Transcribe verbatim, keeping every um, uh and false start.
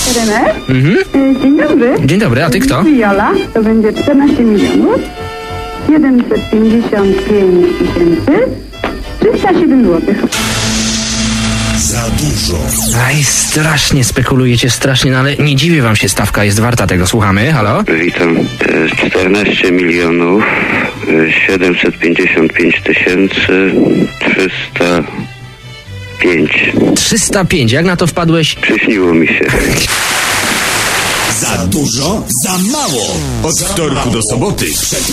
R M S? Mhm. E, Dzień dobry. Dzień dobry, a ty kto? Jola, to będzie czternaście milionów siedemset pięćdziesiąt pięć tysięcy trzysta siedem złotych. Za dużo. Aj, strasznie spekulujecie, strasznie, no ale nie dziwię wam się, stawka jest warta tego. Słuchamy, halo? Witam. E, czternaście milionów siedemset pięćdziesiąt pięć tysięcy trzysta pięć. trzysta pięć, jak na to wpadłeś? Przyśniło mi się. Za dużo, za mało. Od wtorku do soboty przed